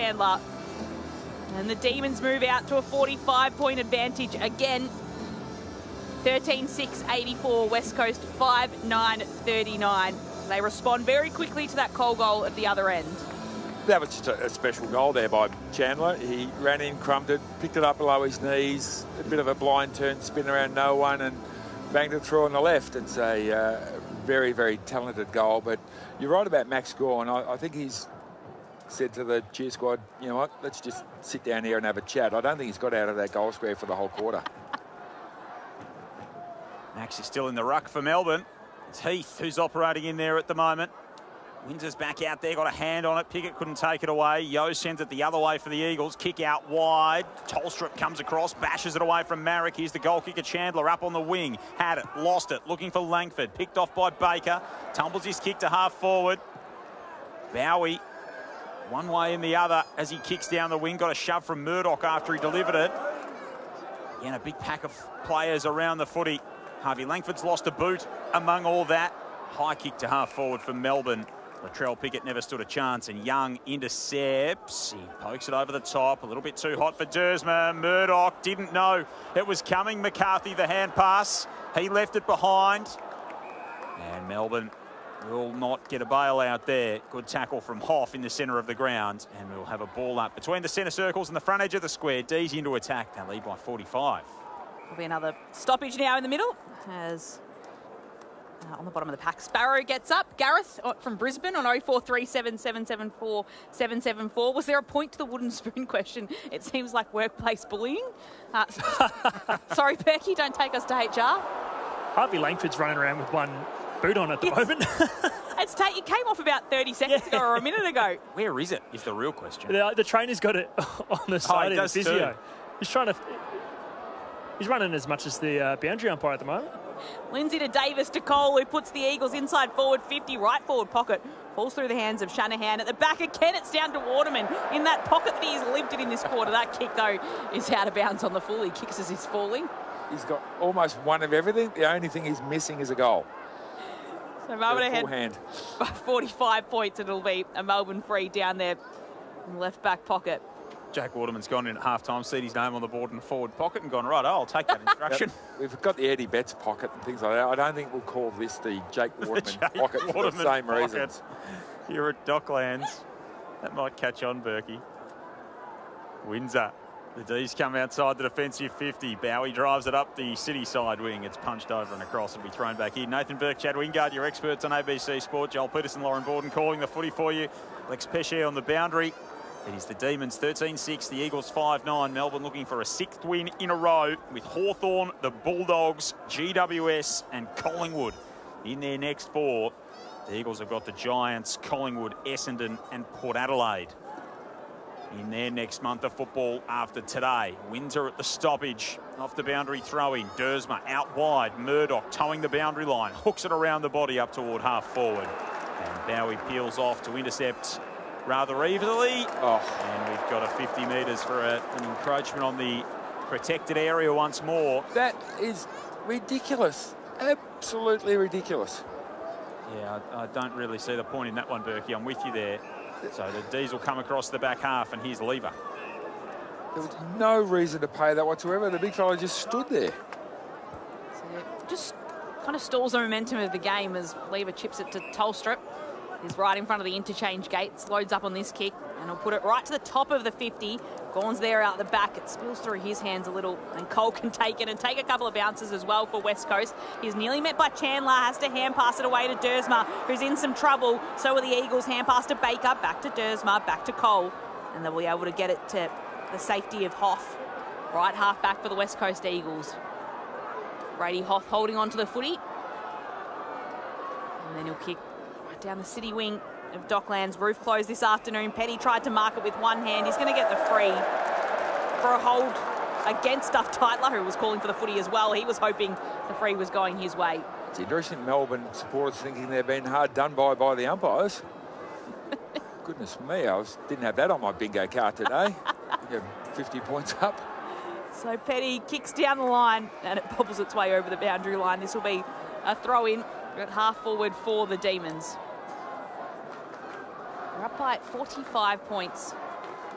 Chandler. And the Demons move out to a 45-point advantage again. 13-6-84, West Coast 5-9-39. They respond very quickly to that Cole goal at the other end. That was just a special goal there by Chandler. He ran in, crumbed it, picked it up below his knees, a bit of a blind turn, spin around no one, and banged it through on the left. It's a very, very talented goal. But you're right about Max Gawn. I think he's said to the cheer squad, you know what, let's just sit down here and have a chat. I don't think he's got out of that goal square for the whole quarter. Max is still in the ruck for Melbourne. It's Heath who's operating in there at the moment. Windsor's back out there, got a hand on it. Pickett couldn't take it away. Yo sends it the other way for the Eagles. Kick out wide. Tolstrup comes across, bashes it away from Marek. Here's the goal kicker, Chandler, up on the wing. Had it, lost it, looking for Langford. Picked off by Baker. Tumbles his kick to half forward. Bowie, one way and the other as he kicks down the wing. Got a shove from Murdoch after he delivered it. And a big pack of players around the footy. Harvey Langford's lost a boot among all that. High kick to half forward for Melbourne. Latrell Pickett never stood a chance, and Young intercepts. He pokes it over the top. A little bit too hot for Dersma. Murdoch didn't know it was coming. McCarthy, the hand pass. He left it behind. And Melbourne will not get a bail out there. Good tackle from Hoff in the centre of the ground. And we'll have a ball up between the centre circles and the front edge of the square. D's into attack. They lead by 45. There'll be another stoppage now in the middle as... on the bottom of the pack, Sparrow gets up. Gareth from Brisbane on 0437 774 774. Was there a point to the wooden spoon question? It seems like workplace bullying. Sorry, Perky, don't take us to HR. Harvey Langford's running around with one boot on at the moment. It came off about 30 seconds ago or a minute ago. Where is it, is the real question. The trainer's got it on the side of the physio. Too. He's running as much as the boundary umpire at the moment. Lindsay to Davis to Cole, who puts the Eagles inside forward 50, right forward pocket. Falls through the hands of Shanahan. At the back again, it's down to Waterman in that pocket that he's lived it in this quarter. That kick, though, is out of bounds on the full. He kicks as he's falling. He's got almost one of everything. The only thing he's missing is a goal. So Melbourne ahead by 45 points. It'll be a Melbourne free down there in the left back pocket. Jack Waterman's gone in at half-time, seen his name on the board in the forward pocket and gone, right, I'll take that instruction. We've got the Eddie Betts pocket and things like that. I don't think we'll call this the Jake Waterman pocket for the same reasons. Here at Docklands. That might catch on, Berkey. Windsor. The D's come outside the defensive 50. Bowie drives it up the city side wing. It's punched over and across. It'll be thrown back in. Nathan Burke, Chad Wingard, your experts on ABC Sport. Joel Peterson, Lauren Borden calling the footy for you. Lex Pesce on the boundary. It is the Demons 13-6, the Eagles 5-9. Melbourne looking for a 6th win in a row with Hawthorn, the Bulldogs, GWS and Collingwood in their next 4. The Eagles have got the Giants, Collingwood, Essendon and Port Adelaide in their next month of football after today. Windsor at the stoppage, off the boundary throw-in. Dersma out wide, Murdoch towing the boundary line, hooks it around the body up toward half forward. And Bowie peels off to intercept rather easily. And we've got a 50 metres for an encroachment on the protected area once more. That is ridiculous. Absolutely ridiculous. Yeah, I don't really see the point in that one, Berkey. I'm with you there. So the D's will come across the back half, and here's Lever. There was no reason to pay that whatsoever. The big fella just stood there. So just kind of stalls the momentum of the game as Lever chips it to Tolstrup. He's right in front of the interchange gates, loads up on this kick, and he'll put it right to the top of the 50. Gawn's there out the back. It spills through his hands a little, and Cole can take it and take a couple of bounces as well for West Coast. He's nearly met by Chandler, has to hand pass it away to Dersma, who's in some trouble. So are the Eagles. Hand pass to Baker, back to Dersma, back to Cole, and they'll be able to get it to the safety of Hoff. Right half back for the West Coast Eagles. Brady Hoff holding on to the footy. And then he'll kick down the city wing of Docklands. Roof closed this afternoon. Petty tried to mark it with one hand. He's going to get the free for a hold against Duff Tytler, who was calling for the footy as well. He was hoping the free was going his way. It's interesting, Melbourne supporters thinking they're being hard done by the umpires. Goodness me, didn't have that on my bingo card today. 50 points up. So Petty kicks down the line and it bobbles its way over the boundary line. This will be a throw-in at half forward for the Demons. They're up by 45 points